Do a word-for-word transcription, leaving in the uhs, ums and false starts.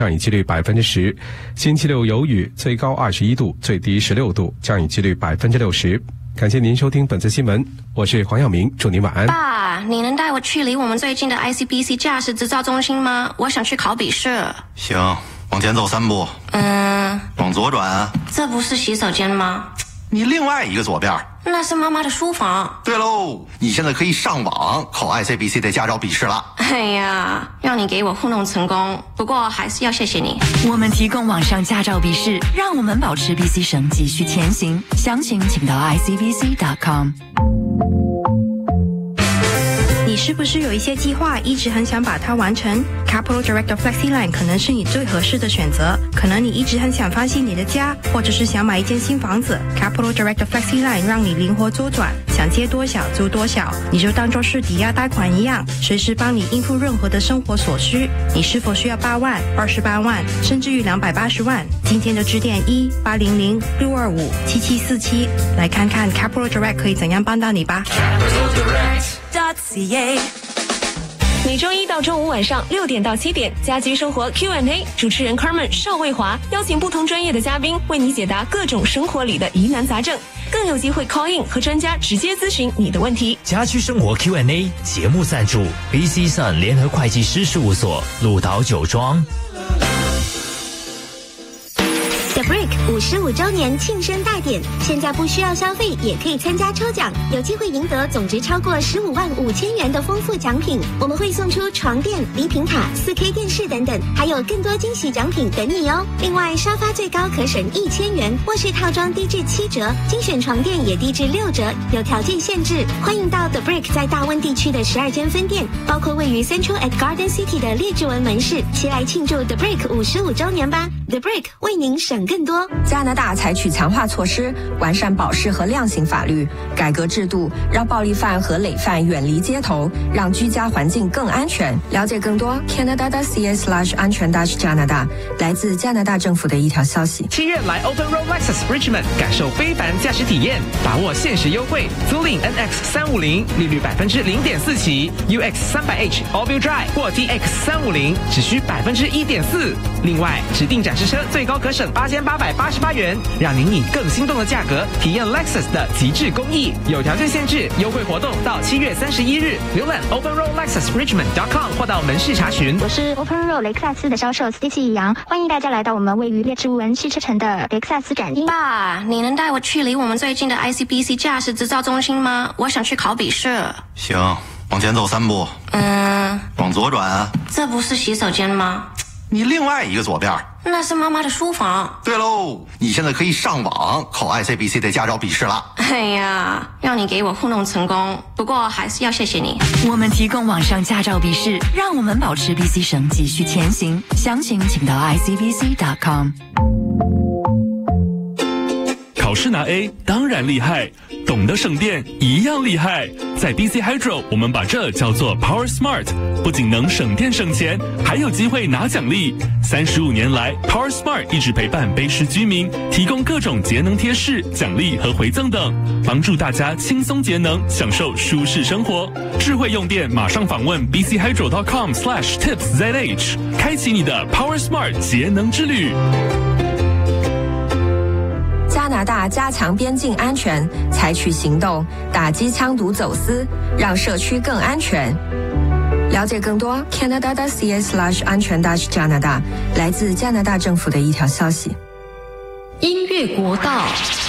降雨几率百分之十。星期六有雨，最高二十一度，最低十六度，降雨几率百分之六十。感谢您收听本次新闻，我是黄耀明，祝您晚安。 爸，你能带我去离我们最近的 I C B C 驾驶执照中心吗？我想去考笔试。 行，往前走三步。 嗯， 往左转。 这不是洗手间吗？ 你另外一个左边。 那是妈妈的书房。 对喽，你现在可以上网考 I C B C 的驾照笔试了。 哎呀，让你给我糊弄成功，不过还是要谢谢你。 我们提供网上驾照笔试，让我们保持 B C 省继续前行。详情请到 I C B C dot com。 你是不是有一些计划一直很想把它完成？ Capital Direct FlexiLine 可能是你最合适的选择。可能你一直很想翻新你的家，或者是想买一间新房子。 Capital Direct FlexiLine 让你灵活周转，想借多少租多少，你就当作是抵押贷款一样，随时帮你应付任何的生活所需。你是否需要八万、二十八万，甚至于两百八十万？今天就致电一八零零六二五七七四七，来看看 Capital Direct 可以怎样帮到你吧。 每周一到周五晚上六点到七点，家居生活 Q and A， 主持人 Carmen 邵卫华邀请不同专业的嘉宾为你解答各种生活里的疑难杂症，更有机会 call in 和专家直接咨询你的问题。 家居生活 Q and A 节目赞助 B C Sun 联合会计师事务所，鹿岛酒庄。 The Brick 五十五周年庆生大典，现在不需要消费也可以参加抽奖，有机会赢得总值超过十五万五千元的丰富奖品。我们会送出床垫、礼品卡、四 K 电视等等，还有更多惊喜奖品等你哦。另外，沙发最高可省一千元，卧室套装低至七折，精选床垫也低至六折，有条件限制。欢迎到 The Brick 在大温地区的十二间分店，包括位于 Central at Garden City 的列治文门市，齐来庆祝 The Brick 五十五周年吧。The Brick 为您省更多。 加拿大采取强化措施，完善保释和量刑法律，改革制度，让暴力犯和累犯远离街头，让居家环境更安全。了解更多 Canada.ca slash 安全 dash 加拿大，来自加拿大政府的一条消息。 七月来 Open Road Lexus Richmond 感受非凡驾驶体验，把握限时优惠，租赁 N X 三五零，利率百分之零点四起 ，U X 三百 H All-Wheel Drive 或 T X 三五零，只需百分之一点四。另外，指定展示车最高可省八千八百八十八元，让您以更心动的价格体验 Lexus 的极致公益。有条件限制，优惠活动到七月三十一日。浏览 Open Road Lexus Richmond dot com 或到门市查询。 我是 Open Road 雷克萨斯的销售 Stacy 杨，欢迎大家来到我们位于列治文汽车城的雷克萨斯展厅。 爸，你能带我去离我们最近的 I C B C 驾驶执照中心吗？我想去考笔试。 行，往前走三步。 嗯， 往左转。 这不是洗手间吗？ 你另外一个左边。 那是妈妈的书房。 对喽，你现在可以上网考 I C B C 的驾照笔试了。 哎呀，让你给我糊弄成功，不过还是要谢谢你。 我们提供网上驾照笔试，让我们保持 B C 省继续前行。详情请到 I C B C dot com。 考试拿 A 当然厉害，懂得省电一样厉害。在 B C Hydro 我们把这叫做 Power Smart， 不仅能省电省钱，还有机会拿奖励。三十五年来 Power Smart 一直陪伴卑诗居民，提供各种节能贴士、奖励和回赠等，帮助大家轻松节能，享受舒适生活。智慧用电马上访问 b c hydro dot com slash tips z h， 开启你的 Power Smart 节能之旅。 加拿大加强边境安全，采取行动打击枪毒走私，让社区更安全。了解更多 Canada.ca slash 安全 dash 加拿大，来自加拿大政府的一条消息。 音乐国道。